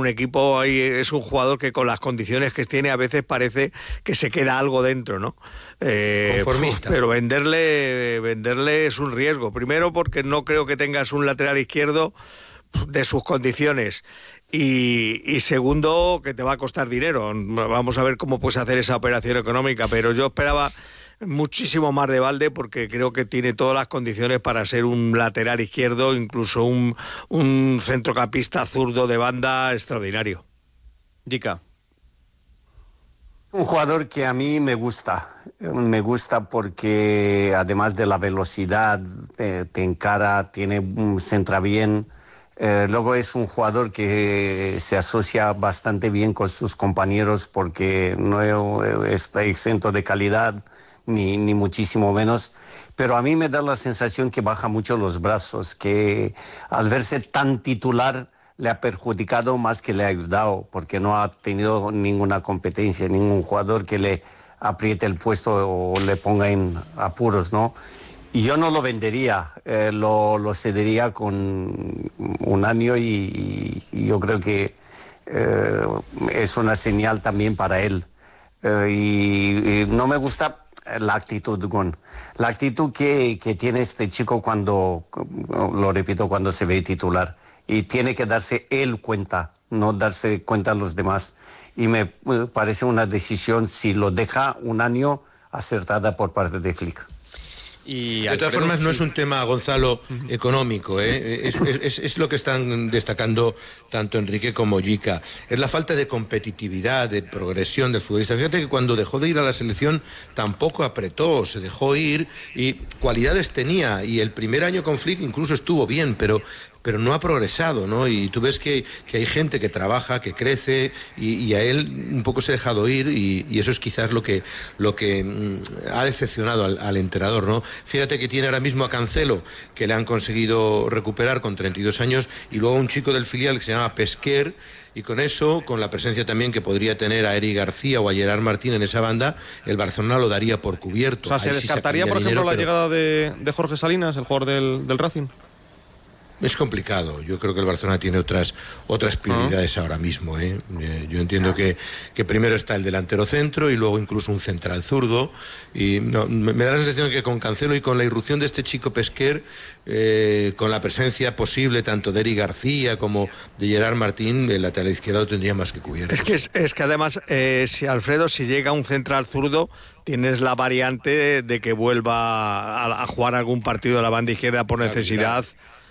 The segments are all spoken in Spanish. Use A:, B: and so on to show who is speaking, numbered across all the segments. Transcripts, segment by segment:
A: equipo ahí es un jugador que con las condiciones que tiene a veces parece que se queda algo dentro, ¿no?
B: Conformista.
A: Pero venderle es un riesgo. Primero porque no creo que tengas un lateral izquierdo de sus condiciones. Y segundo, que te va a costar dinero. Vamos a ver cómo puedes hacer esa operación económica, pero yo esperaba muchísimo más de Balde porque creo que tiene todas las condiciones para ser un lateral izquierdo, incluso un centrocampista zurdo de banda extraordinario.
C: Dica.
D: Un jugador que a mí me gusta porque además de la velocidad, te encara, centra bien. Luego es un jugador que se asocia bastante bien con sus compañeros porque no está exento de calidad, ni muchísimo menos. Pero a mí me da la sensación que baja mucho los brazos, que al verse tan titular le ha perjudicado más que le ha ayudado, porque no ha tenido ninguna competencia, ningún jugador que le apriete el puesto o le ponga en apuros, ¿no? Y yo no lo vendería, lo cedería con un año y yo creo que es una señal también para él. Y no me gusta la actitud, Gon. La actitud que tiene este chico cuando, lo repito, cuando se ve titular. Y tiene que darse él cuenta, no darse cuenta a los demás. Y me parece una decisión, si lo deja un año, acertada por parte de Flick.
B: Y de todas formas, no es un tema, Gonzalo, económico, ¿eh? Es lo que están destacando tanto Enrique como Jica. Es la falta de competitividad, de progresión del futbolista. Fíjate que cuando dejó de ir a la selección tampoco apretó, se dejó ir y cualidades tenía. Y el primer año con Flick incluso estuvo bien, pero no ha progresado, ¿no? Y tú ves que hay gente que trabaja, que crece, y a él un poco se ha dejado ir, y eso es quizás lo que ha decepcionado al entrenador, ¿no? Fíjate que tiene ahora mismo a Cancelo, que le han conseguido recuperar con 32 años, y luego un chico del filial que se llama Pesquer, y con eso, con la presencia también que podría tener a Eric García o a Gerard Martín en esa banda, el Barcelona lo daría por cubierto.
C: O sea, ¿se descartaría, por ejemplo, la llegada de Jorge Salinas, el jugador del Racing?
B: Es complicado. Yo creo que el Barcelona tiene otras prioridades ahora mismo, ¿eh? Yo entiendo que primero está el delantero centro y luego incluso un central zurdo. Y no, me da la sensación que con Cancelo y con la irrupción de este chico Pesquer, con la presencia posible tanto de Eric García como de Gerard Martín, el lateral izquierdo tendría más que cubierto.
A: Es que además, si llega un central zurdo, tienes la variante de que vuelva a jugar algún partido de la banda izquierda por necesidad.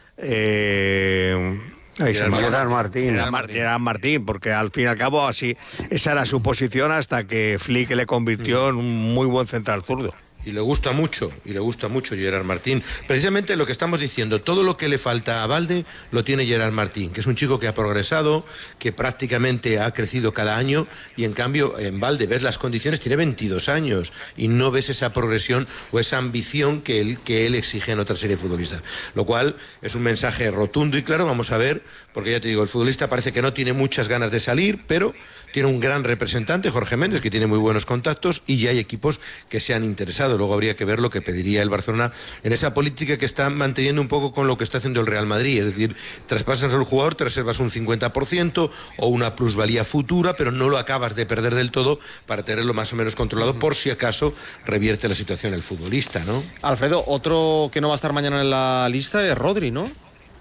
D: Gerard
A: Martín, porque al fin y al cabo así esa era su posición hasta que Flick le convirtió en un muy buen central zurdo.
B: Y le gusta mucho Gerard Martín. Precisamente lo que estamos diciendo, todo lo que le falta a Balde lo tiene Gerard Martín, que es un chico que ha progresado, que prácticamente ha crecido cada año, y en cambio en Balde ves las condiciones, tiene 22 años y no ves esa progresión o esa ambición que él exige en otra serie de futbolistas. Lo cual es un mensaje rotundo y claro. Vamos a ver, porque ya te digo, el futbolista parece que no tiene muchas ganas de salir, pero tiene un gran representante, Jorge Méndez, que tiene muy buenos contactos, y ya hay equipos que se han interesado. Luego habría que ver lo que pediría el Barcelona en esa política que está manteniendo un poco con lo que está haciendo el Real Madrid, es decir, traspasas al jugador, te reservas un 50% o una plusvalía futura, pero no lo acabas de perder del todo para tenerlo más o menos controlado por si acaso revierte la situación el futbolista, ¿no?
C: Alfredo, otro que no va a estar mañana en la lista es Rodri, ¿no?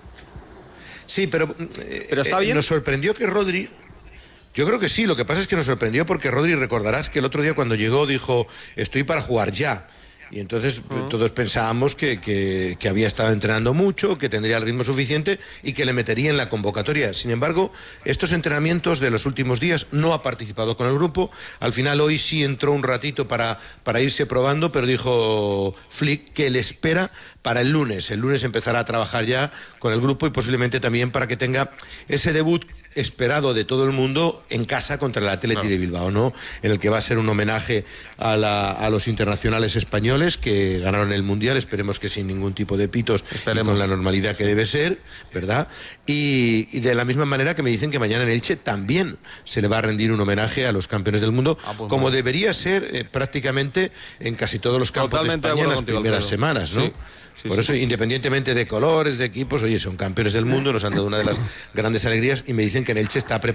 B: Sí, pero
C: está bien.
B: Nos sorprendió que Rodri... Yo creo que sí, lo que pasa es que nos sorprendió porque Rodri, recordarás que el otro día cuando llegó dijo, estoy para jugar ya. Y entonces todos pensábamos que había estado entrenando mucho, que tendría el ritmo suficiente y que le metería en la convocatoria. Sin embargo, estos entrenamientos de los últimos días no ha participado con el grupo. Al final hoy sí entró un ratito para irse probando, pero dijo Flick que le espera para el lunes. El lunes empezará a trabajar ya con el grupo y posiblemente también para que tenga ese debut esperado de todo el mundo en casa contra el Athletic de Bilbao, ¿no? En el que va a ser un homenaje a los internacionales españoles que ganaron el Mundial, esperemos que sin ningún tipo de pitos y con la normalidad que debe ser, ¿verdad? Y de la misma manera que me dicen que mañana en Elche también se le va a rendir un homenaje a los campeones del mundo, como debería ser prácticamente en casi todos los campos de España en las primeras semanas, ¿no? Sí. Por eso, independientemente de colores, de equipos, oye, son campeones del mundo, nos han dado una de las grandes alegrías y me dicen que en Elche está preparado